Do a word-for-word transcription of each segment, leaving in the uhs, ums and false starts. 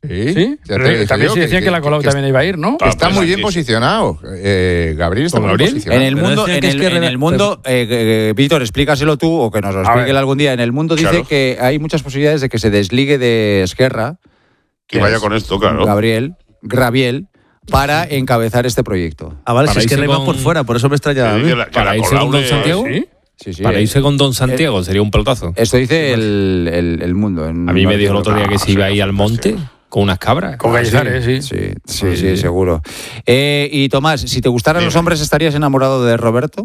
Sí, ¿Sí? Pero te, también se decía que, que la Colau que, también iba a ir, ¿no? Que está muy bien posicionado. Eh, Gabriel está muy bien posicionado. En el mundo, en el, en el mundo eh, eh, Víctor, explícaselo tú o que nos lo explique algún día. En el mundo dice claro. que hay muchas posibilidades de que se desligue de Esquerra. Que vaya con esto, claro. Gabriel, Graviel, para encabezar este proyecto. Ah, vale, si es que con... va por fuera, por eso me extraña. Sí, la, ¿Para irse con Don Santiago? ¿Sí? Sí, sí, Para eh, irse con Don Santiago eh, sería un pelotazo. Esto dice el, el, el mundo. En a mí me dijo el otro día que se iba ahí al monte sí. con unas cabras. Con Cañizares, sí. Sí, sí, sí, sí, sí seguro. Eh, y Tomás, si te gustaran sí. los hombres, ¿estarías enamorado de Roberto?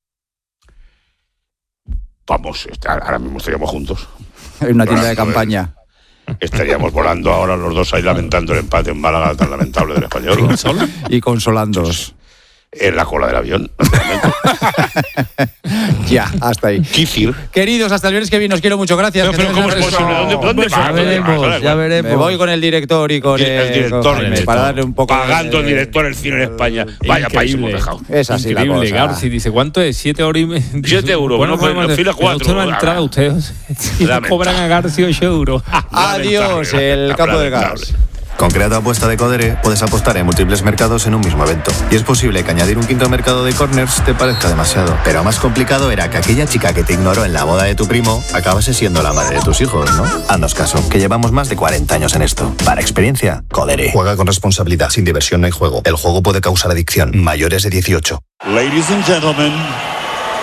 Vamos, ahora mismo estaríamos juntos. En una tienda de campaña. Estaríamos volando ahora los dos ahí lamentando el empate en Málaga tan lamentable del Español. Y consolándoos. En la cola del avión. Ya, hasta ahí. Kifir. Queridos, hasta el viernes que viene, os quiero mucho, gracias. Pero, pero ¿cómo es posible? ¿Dónde, dónde ya va? veremos, ya veremos. Me voy con el director y con el, el director, con, el director. para darle un poco pagando de, el director el cine en España. Vaya país hemos dejado. Es así increíble, la cosa. Garci dice, ¿cuánto es? Siete horas y media. Siete euros. Bueno, pues nos fila cuatro. Usted no ha entrado, usted. Si le cobran a Garci ocho euros. Adiós, el campo del gas. Con Crea tu apuesta de Codere puedes apostar en múltiples mercados en un mismo evento. Y es posible que añadir un quinto mercado de corners te parezca demasiado. Pero más complicado era que aquella chica que te ignoró en la boda de tu primo acabase siendo la madre de tus hijos, ¿no? Haznos caso, que llevamos más de cuarenta años en esto. Para experiencia, Codere. Juega con responsabilidad, sin diversión no hay juego. El juego puede causar adicción. Mayores de dieciocho. Ladies and gentlemen...